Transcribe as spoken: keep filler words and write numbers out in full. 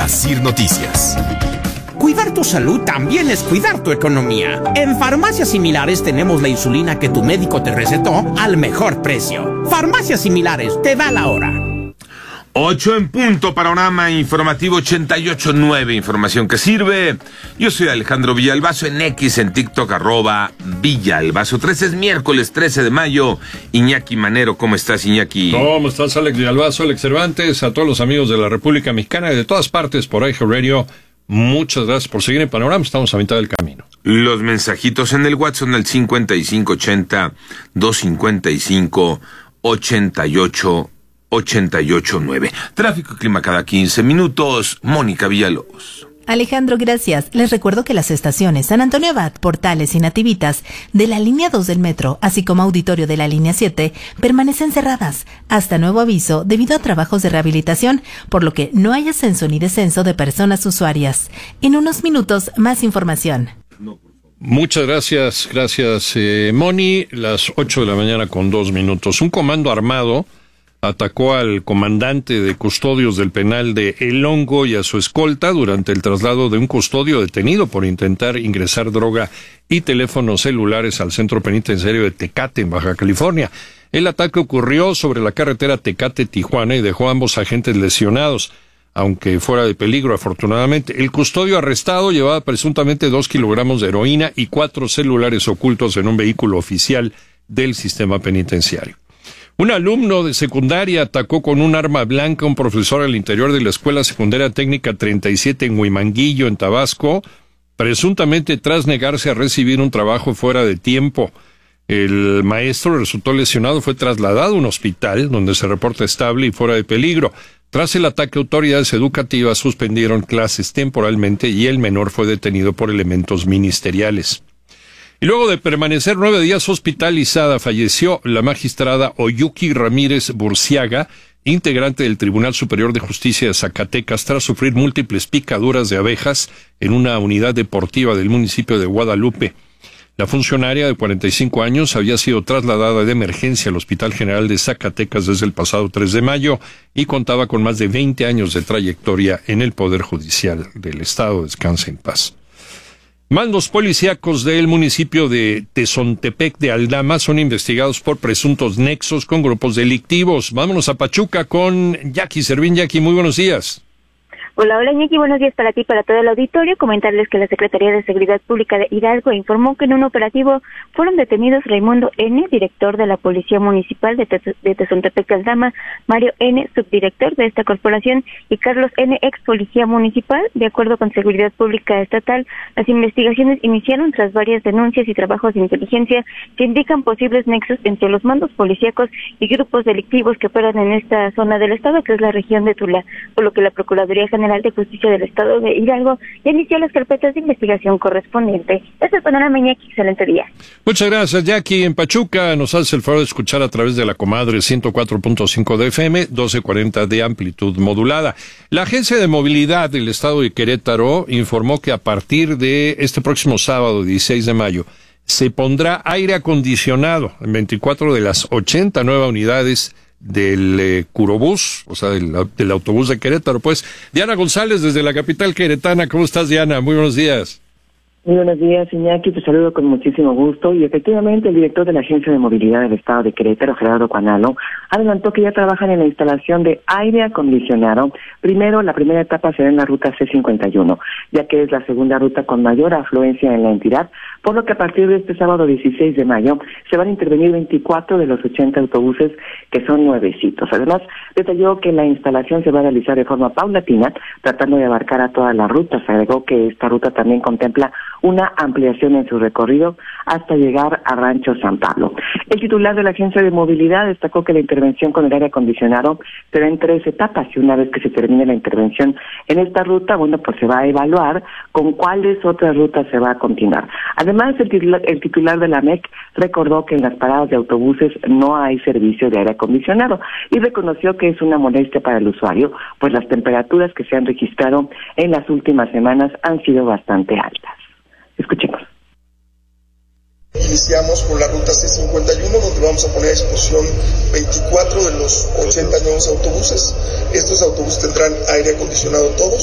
Asir Noticias. Cuidar tu salud también es cuidar tu economía. En Farmacias Similares tenemos la insulina que tu médico te recetó al mejor precio. Farmacias Similares, te da la hora. Ocho en punto, panorama informativo ochenta y ocho punto nueve, información que sirve. Yo soy Alejandro Villalbazo, en X, en TikTok, arroba Villalbazo. trece es miércoles, trece de mayo. Iñaki Manero, ¿cómo estás, Iñaki? ¿Cómo estás, Alex Villalbazo, Alex Cervantes? A todos los amigos de la República Mexicana y de todas partes por I G Radio, muchas gracias por seguir en Panorama, estamos a mitad del camino. Los mensajitos en el WhatsApp son el cincuenta y cinco ochenta, doscientos cincuenta y cinco, ochenta y ocho ochenta y ocho nueve. Tráfico y clima cada quince minutos. Mónica Villalobos. Alejandro, gracias. Les recuerdo que las estaciones San Antonio Abad, Portales y Nativitas de la línea dos del metro, así como auditorio de la línea siete, permanecen cerradas hasta nuevo aviso debido a trabajos de rehabilitación, por lo que no hay ascenso ni descenso de personas usuarias. En unos minutos, más información. Muchas gracias, gracias, eh, Moni. Las ocho de la mañana con dos minutos. Un comando armado atacó al comandante de custodios del penal de El Hongo y a su escolta durante el traslado de un custodio detenido por intentar ingresar droga y teléfonos celulares al centro penitenciario de Tecate, en Baja California. El ataque ocurrió sobre la carretera Tecate-Tijuana y dejó a ambos agentes lesionados, aunque fuera de peligro, afortunadamente. El custodio arrestado llevaba presuntamente dos kilogramos de heroína y cuatro celulares ocultos en un vehículo oficial del sistema penitenciario. Un alumno de secundaria atacó con un arma blanca a un profesor al interior de la Escuela Secundaria Técnica treinta y siete en Huimanguillo, en Tabasco, presuntamente tras negarse a recibir un trabajo fuera de tiempo. El maestro resultó lesionado, fue trasladado a un hospital donde se reporta estable y fuera de peligro. Tras el ataque, autoridades educativas suspendieron clases temporalmente y el menor fue detenido por elementos ministeriales. Y luego de permanecer nueve días hospitalizada, falleció la magistrada Oyuki Ramírez Burciaga, integrante del Tribunal Superior de Justicia de Zacatecas, tras sufrir múltiples picaduras de abejas en una unidad deportiva del municipio de Guadalupe. La funcionaria de cuarenta y cinco años había sido trasladada de emergencia al Hospital General de Zacatecas desde el pasado tres de mayo y contaba con más de veinte años de trayectoria en el Poder Judicial del Estado. Descanse en paz. Mandos policíacos del municipio de Tezontepec de Aldama son investigados por presuntos nexos con grupos delictivos. Vámonos a Pachuca con Jackie Servín. Jackie, muy buenos días. Hola, hola, Iñaki, buenos días para ti y para todo el auditorio. Comentarles que la Secretaría de Seguridad Pública de Hidalgo informó que en un operativo fueron detenidos Raimundo N., director de la Policía Municipal de, Te- de Tezontepec de Aldama, Mario N., subdirector de esta corporación, y Carlos N., ex Policía Municipal. De acuerdo con Seguridad Pública Estatal, las investigaciones iniciaron tras varias denuncias y trabajos de inteligencia que indican posibles nexos entre los mandos policíacos y grupos delictivos que operan en esta zona del estado, que es la región de Tula, por lo que la Procuraduría General de Justicia del Estado de Hidalgo ya inició las carpetas de investigación correspondiente. Este es el panorama, Iñaki. Excelente día. Muchas gracias, Jackie. En Pachuca nos hace el favor de escuchar a través de la comadre ciento cuatro punto cinco de F M, doce cuarenta de amplitud modulada. La Agencia de Movilidad del Estado de Querétaro informó que a partir de este próximo sábado, dieciséis de mayo, se pondrá aire acondicionado en veinticuatro de las ochenta nuevas unidades del eh, Curobús, o sea, del, del autobús de Querétaro. Pues, Diana González, desde la capital queretana. ¿Cómo estás, Diana? Muy buenos días. Muy buenos días, Iñaki, te saludo con muchísimo gusto. Y efectivamente, el director de la Agencia de Movilidad del Estado de Querétaro, Gerardo Cuanalo, adelantó que ya trabajan en la instalación de aire acondicionado. Primero, la primera etapa será en la ruta C cincuenta y uno, ya que es la segunda ruta con mayor afluencia en la entidad, por lo que a partir de este sábado dieciséis de mayo se van a intervenir veinticuatro de los ochenta autobuses, que son nuevecitos. Además, detalló que la instalación se va a realizar de forma paulatina, tratando de abarcar a todas las rutas. Agregó que esta ruta también contempla una ampliación en su recorrido hasta llegar a Rancho San Pablo. El titular de la Agencia de Movilidad destacó que la intervención con el aire acondicionado será en tres etapas, y una vez que se termine la intervención en esta ruta, bueno, pues se va a evaluar con cuáles otras rutas se va a continuar. Además, el titular, el titular de la M E C recordó que en las paradas de autobuses no hay servicio de aire acondicionado y reconoció que es una molestia para el usuario, pues las temperaturas que se han registrado en las últimas semanas han sido bastante altas. Escuchemos. Iniciamos con la ruta C cincuenta y uno, donde vamos a poner a disposición veinticuatro de los ochenta nuevos autobuses. Estos autobuses tendrán aire acondicionado todos.